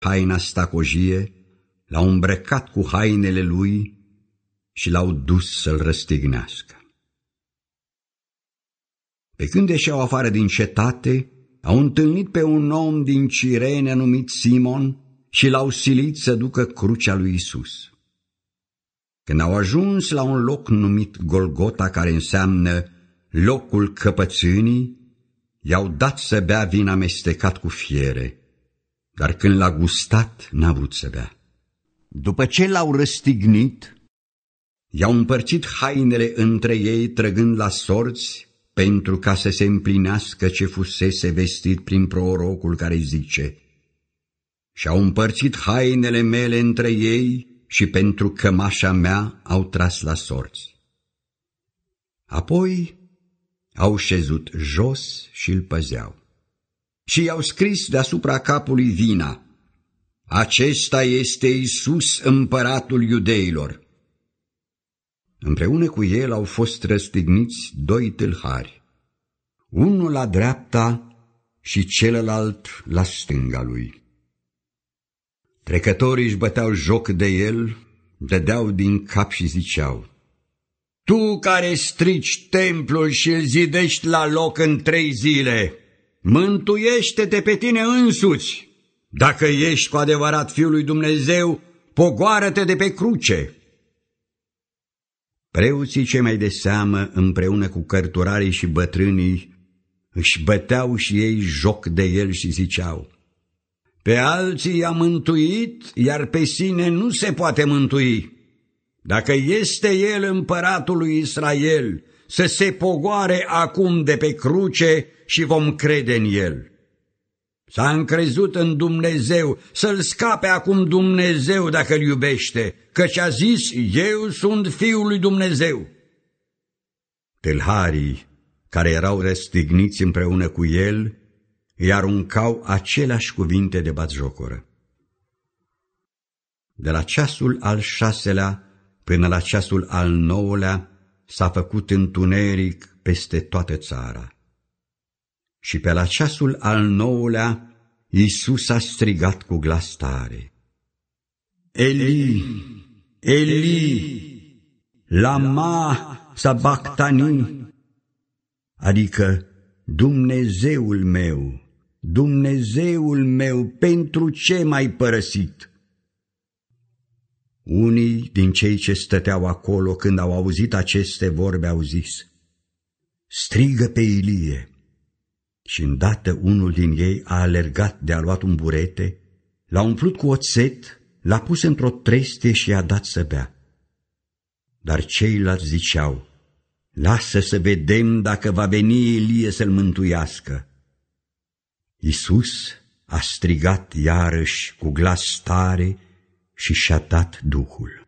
haina stacojie, l-au îmbrăcat cu hainele lui și l-au dus să-l răstignească. Pe când ieșeau afară din cetate, au întâlnit pe un om din Cirene numit Simon și l-au silit să ducă crucea lui Isus. Când au ajuns la un loc numit Golgota, care înseamnă locul căpățânii, i-au dat să bea vin amestecat cu fiere, dar când l-a gustat, n-a vrut să bea. După ce l-au răstignit, i-au împărțit hainele între ei, trăgând la sorți, pentru ca să se împlinească ce fusese vestit prin prorocul care zice: și-au împărțit hainele mele între ei și pentru cămașa mea au tras la sorți. Apoi au șezut jos și îl păzeau. Și i-au scris deasupra capului vina: acesta este Iisus, împăratul iudeilor. Împreună cu el au fost răstigniți 2 tâlhari, unul la dreapta și celălalt la stânga lui. Trecătorii își băteau joc de el, dădeau din cap și ziceau: tu care strici templul și îl zidești la loc în 3 zile, mântuiește-te pe tine însuți. Dacă ești cu adevărat Fiul lui Dumnezeu, pogoară-te de pe cruce. Preoții cei mai de seamă, împreună cu cărturarii și bătrânii, își băteau și ei joc de el și ziceau: pe alții i-a mântuit, iar pe sine nu se poate mântui. Dacă este el împăratul lui Israel, să se pogoare acum de pe cruce și vom crede în el. S-a încrezut în Dumnezeu, să-l scape acum Dumnezeu dacă îl iubește, căci a zis: eu sunt Fiul lui Dumnezeu. Tâlharii, care erau răstigniți împreună cu el, îi aruncau aceleași cuvinte de batjocoră. De la ceasul al 6-lea până la ceasul al 9-lea s-a făcut întuneric peste toată țara. Și pe la ceasul al 9-lea Iisus a strigat cu glas tare: Eli, Eli, lama sabachthani, adică Dumnezeul meu, Dumnezeul meu, pentru ce m-ai părăsit? Unii din cei ce stăteau acolo, când au auzit aceste vorbe, au zis: strigă pe Ilie. Și îndată unul din ei a alergat de a luat un burete, l-a umplut cu oțet, l-a pus într-o trestie și i-a dat să bea. Dar ceilalți ziceau: lasă să vedem dacă va veni Ilie să-l mântuiască. Iisus a strigat iarăși cu glas tare și și-a dat Duhul.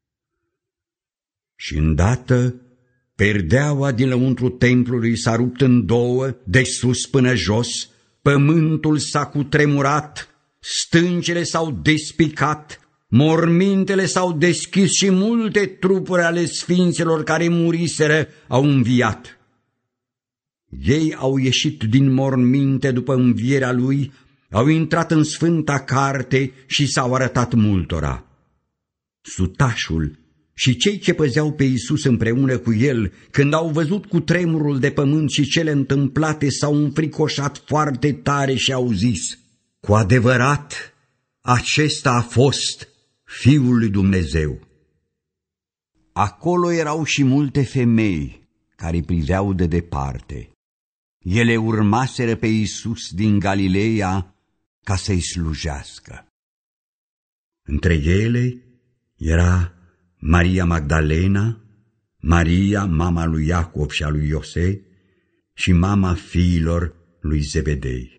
Și îndată perdeaua din lăuntru templului s-a rupt în 2, de sus până jos, pământul s-a cutremurat, stâncele s-au despicat, mormintele s-au deschis și multe trupuri ale sfinților care muriseră au înviat. Ei au ieșit din morminte după învierea lui, au intrat în sfânta carte și s-au arătat multora. Sutașul și cei ce păzeau pe Iisus împreună cu el, când au văzut cu tremurul de pământ și cele întâmplate, s-au înfricoșat foarte tare și au zis: cu adevărat, acesta a fost Fiul lui Dumnezeu. Acolo erau și multe femei care priveau de departe. Ele urmaseră pe Iisus din Galileea ca să-i slujească. Între ele era Maria Magdalena, Maria, mama lui Iacov și a lui Iose, și mama fiilor lui Zebedei.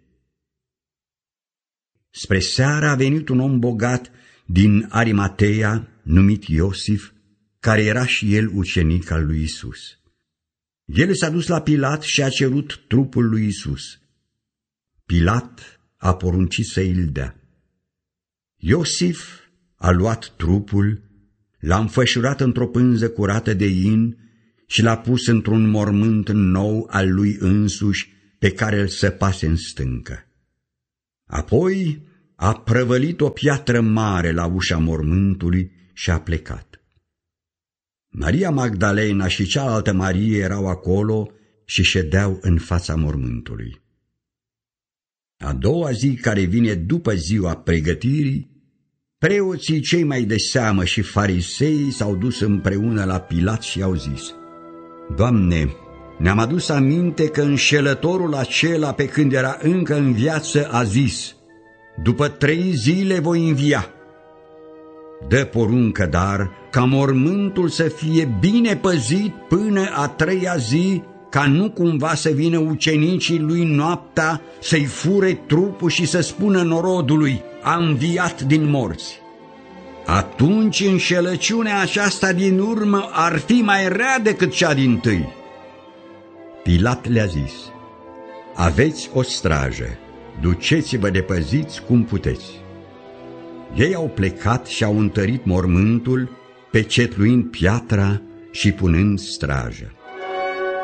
Spre seară a venit un om bogat din Arimatea, numit Iosif, care era și el ucenic al lui Isus. El s-a dus la Pilat și a cerut trupul lui Isus. Pilat a poruncit să îl dea. Iosif a luat trupul, l-a înfășurat într-o pânză curată de in și l-a pus într-un mormânt nou al lui însuși, pe care îl săpase în stâncă. Apoi a prăvălit o piatră mare la ușa mormântului și a plecat. Maria Magdalena și cealaltă Marie erau acolo și ședeau în fața mormântului. A doua zi, care vine după ziua pregătirii, preoții cei mai de seamă și fariseii s-au dus împreună la Pilat și i-au zis: Doamne, ne-am adus aminte că înșelătorul acela, pe când era încă în viață, a zis: după 3 zile voi învia. Dă poruncă, dar, ca mormântul să fie bine păzit până a 3-a zi, ca nu cumva să vină ucenicii lui noaptea să-i fure trupul și să spună norodului: a înviat din morți. Atunci înșelăciunea aceasta din urmă ar fi mai rea decât cea dintâi. Pilat le-a zis: aveți o strajă, duceți-vă de păziți cum puteți. Ei au plecat și au întărit mormântul, pecetluind piatra și punând strajă.